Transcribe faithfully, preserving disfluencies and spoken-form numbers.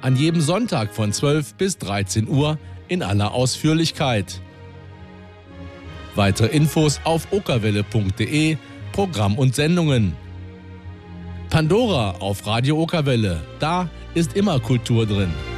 An jedem Sonntag von zwölf bis dreizehn Uhr in aller Ausführlichkeit. Weitere Infos auf okerwelle punkt de, Programm und Sendungen. Pandora auf Radio Okerwelle, da ist immer Kultur drin.